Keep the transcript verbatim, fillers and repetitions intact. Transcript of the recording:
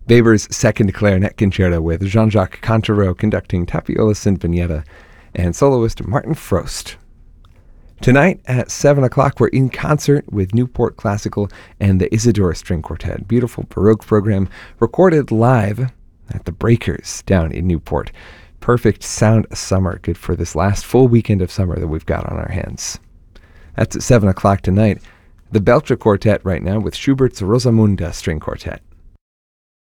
Weber's Second Clarinet Concerto with Jean-Jacques Cantereau conducting Tapiola Sinfonietta and soloist Martin Frost. Tonight at seven o'clock, we're in concert with Newport Classical and the Isadora String Quartet. Beautiful Baroque program recorded live at the Breakers down in Newport. Perfect sound summer, good for this last full weekend of summer that we've got on our hands. That's at seven o'clock tonight. The Belcher Quartet right now with Schubert's Rosamunda String Quartet.